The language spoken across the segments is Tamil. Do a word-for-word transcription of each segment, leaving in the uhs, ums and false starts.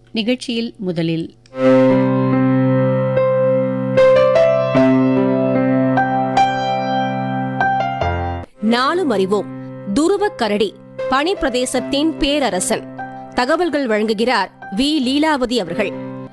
நிகழ்ச்சியில் முதலில் நாளும் அறிவோம். துருவக் கரடி பனி பிரதேசத்தின் பேரரசன். தகவல்கள் வழங்குகிறார் வி லீலாவதி அவர்கள்.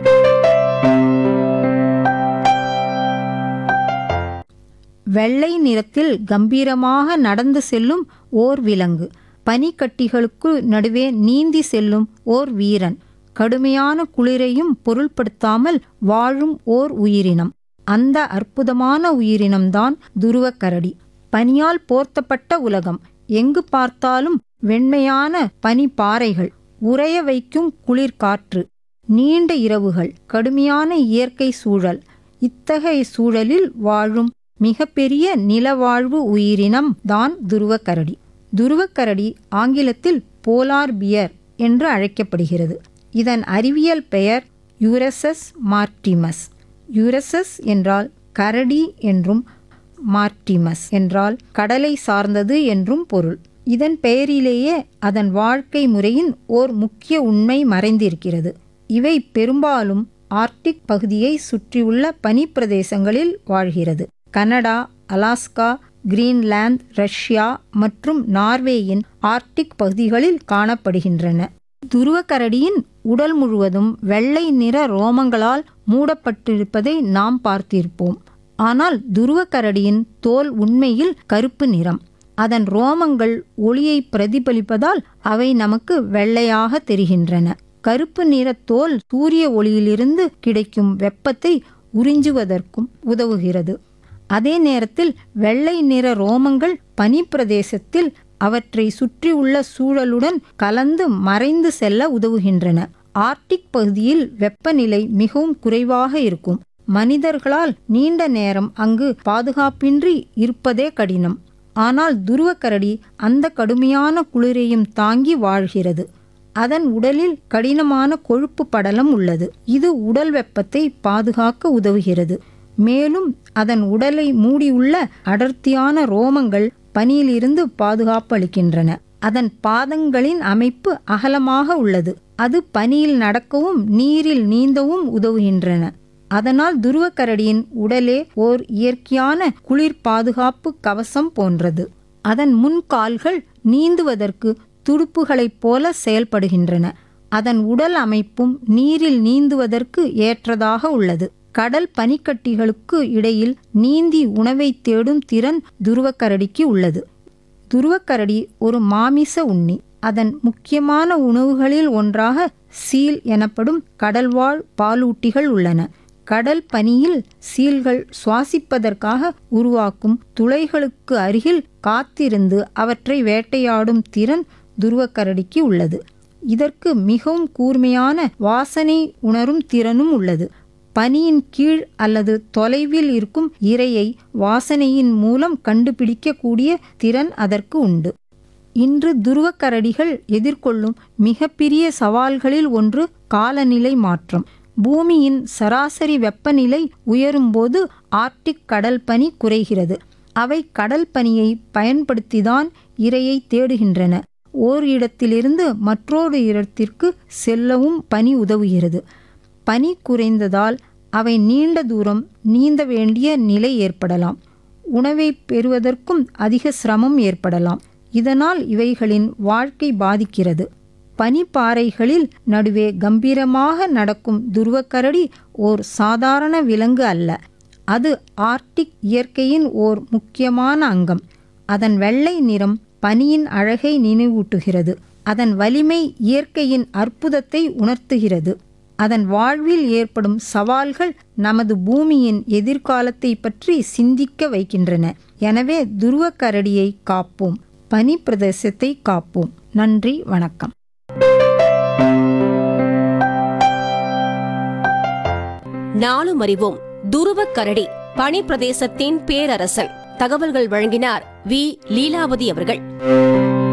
வெள்ளை நிறத்தில் கம்பீரமாக நடந்து செல்லும் ஓர் விலங்கு, பனிக்கட்டிகளுக்கு நடுவே நீந்தி செல்லும் ஓர் வீரன், கடுமையான குளிரையும் பொருள்படுத்தாமல் வாழும் ஓர் உயிரினம். அந்த அற்புதமான உயிரினம்தான் துருவக்கரடி. பனியால் போர்த்தப்பட்ட உலகம், எங்கு பார்த்தாலும் வெண்மையான பனிப்பாறைகள், உறைய வைக்கும் குளிர்காற்று, நீண்ட இரவுகள், கடுமையான இயற்கை சூழல். இத்தகைய சூழலில் வாழும் மிகப்பெரிய நிலவாழ்வு உயிரினம் தான் துருவக்கரடி. துருவக்கரடி ஆங்கிலத்தில் போலார் பியர் என்று அழைக்கப்படுகிறது. இதன் அறிவியல் பெயர் யூரசஸ் மார்டிமஸ். யூரசஸ் என்றால் கரடி என்றும், மார்டிமஸ் என்றால் கடலை சார்ந்தது என்றும் பொருள். இதன் பெயரிலேயே அதன் வாழ்க்கை முறையின் ஓர் முக்கிய உண்மை மறைந்திருக்கிறது. இவை பெரும்பாலும் ஆர்க்டிக் பகுதியை சுற்றியுள்ள பனிப்பிரதேசங்களில் வாழ்கிறது. கனடா, அலாஸ்கா, கிரீன்லாந்து, ரஷ்யா மற்றும் நார்வேயின் ஆர்க்டிக் பகுதிகளில் காணப்படுகின்றன. துருவக்கரடியின் உடல் முழுவதும் வெள்ளை நிற ரோமங்களால் மூடப்பட்டிருப்பதை நாம் பார்த்திருப்போம். ஆனால் துருவக்கரடியின் தோல் உண்மையில் கருப்பு நிறம். அதன் ரோமங்கள் ஒளியை பிரதிபலிப்பதால் அவை நமக்கு வெள்ளையாக தெரிகின்றன. கருப்பு நிற தோல் சூரிய ஒளியிலிருந்து கிடைக்கும் வெப்பத்தை உறிஞ்சுவதற்கும் உதவுகிறது. அதே நேரத்தில் வெள்ளை நிற ரோமங்கள் பனிப்பிரதேசத்தில் அவற்றை சுற்றியுள்ள சூழலுடன் கலந்து மறைந்து செல்ல உதவுகின்றன. ஆர்க்டிக் பகுதியில் வெப்பநிலை மிகவும் குறைவாக இருக்கும். மனிதர்களால் நீண்ட நேரம் அங்கு பாதுகாப்பின்றி இருப்பதே கடினம். ஆனால் துருவக்கரடி அந்த கடுமையான குளிரையும் தாங்கி வாழ்கிறது. அதன் உடலில் கடினமான கொழுப்பு படலம் உள்ளது. இது உடல் வெப்பத்தை பாதுகாக்க உதவுகிறது. மேலும் அதன் உடலை மூடியுள்ள அடர்த்தியான ரோமங்கள் பனியிலிருந்து பாதுகாப்பு அளிக்கின்றன. அதன் பாதங்களின் அமைப்பு அகலமாக உள்ளது. அது பனியில் நடக்கவும் நீரில் நீந்தவும் உதவுகின்றன. அதனால் துருவக்கரடியின் உடலே ஓர் இயற்கையான குளிர் பாதுகாப்பு கவசம் போன்றது. அதன் முன்கால்கள் நீந்துவதற்கு துடுப்புகளைப் போல செயல்படுகின்றன. அதன் உடல் அமைப்பும் நீரில் நீந்துவதற்கு ஏற்றதாக உள்ளது. கடல் பனிக்கட்டிகளுக்கு இடையில் நீந்தி உணவை தேடும் திறன் துருவக்கரடிக்கு உள்ளது. துருவக்கரடி ஒரு மாமிச உண்ணி. அதன் முக்கியமான உணவுகளில் ஒன்றாக சீல் எனப்படும் கடல்வாழ் பாலூட்டிகள் உள்ளன. கடல் பனியில் சீல்கள் சுவாசிப்பதற்காக உருவாக்கும் துளைகளுக்கு அருகில் காத்திருந்து அவற்றை வேட்டையாடும் திறன் துருவக்கரடிக்கு உள்ளது. இதற்கு மிகவும் கூர்மையான வாசனை உணரும் திறனும் உள்ளது. பனியின் கீழ் அல்லது தொலைவில் இருக்கும் இரையை வாசனையின் மூலம் கண்டுபிடிக்கக்கூடிய திறன் அதற்கு உண்டு. இன்று துருவக்கரடிகள் எதிர்கொள்ளும் மிகப்பெரிய சவால்களில் ஒன்று காலநிலை மாற்றம். பூமியின் சராசரி வெப்பநிலை உயரும்போது ஆர்க்டிக் கடல் பனி குறைகிறது. அவை கடல் பனியை பயன்படுத்திதான் இரையை தேடுகின்றன. ஓர் இடத்திலிருந்து மற்றொரு இடத்திற்கு செல்லவும் பனி உதவுகிறது. பனி குறைந்ததால் அவை நீண்ட தூரம் நீந்த வேண்டிய நிலை ஏற்படலாம். உணவை பெறுவதற்கும் அதிக சிரமம் ஏற்படலாம். இதனால் இவைகளின் வாழ்க்கை பாதிக்கிறது. பனிப்பாறைகளில் நடுவே கம்பீரமாக நடக்கும் துருவக்கரடி ஓர் சாதாரண விலங்கு அல்ல. அது ஆர்க்டிக் இயற்கையின் ஓர் முக்கியமான அங்கம். அதன் வெள்ளை நிறம் பனியின் அழகை நினைவூட்டுகிறது. அதன் வலிமை இயற்கையின் அற்புதத்தை உணர்த்துகிறது. அதன் வாழ்வில் ஏற்படும் சவால்கள் நமது பூமியின் எதிர்காலத்தை பற்றி சிந்திக்க வைக்கின்றன. எனவே துருவக்கரடியை காப்போம், பனி பிரதேசத்தை காப்போம். நன்றி, வணக்கம். நாளும் அறிவோம். துருவக்கரடி பனி பிரதேசத்தின் பேரரசன். தகவல்கள் வழங்கினார் வி லீலாவதி அவர்கள்.